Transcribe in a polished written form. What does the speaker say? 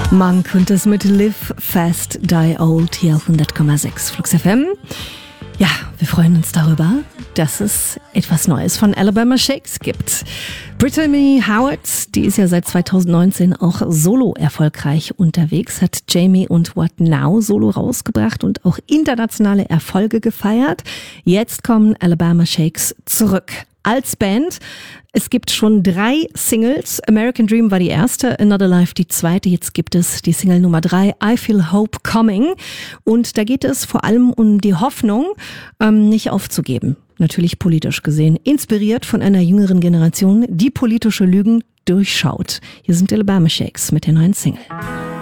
Man könnte es mit Live Fast, Die Old hier auf 100,6 Flux FM. Ja, wir freuen uns darüber, dass es etwas Neues von Alabama Shakes gibt. Brittany Howard, die ist ja seit 2019 auch solo erfolgreich unterwegs, hat Jamie und What Now solo rausgebracht und auch internationale Erfolge gefeiert. Jetzt kommen Alabama Shakes zurück als Band. Es gibt schon 3 Singles. American Dream war die erste, Another Life die zweite. Jetzt gibt es die Single Nummer 3, I Feel Hope Coming. Und da geht es vor allem um die Hoffnung, nicht aufzugeben. Natürlich politisch gesehen. Inspiriert von einer jüngeren Generation, die politische Lügen durchschaut. Hier sind Alabama Shakes mit der neuen Single.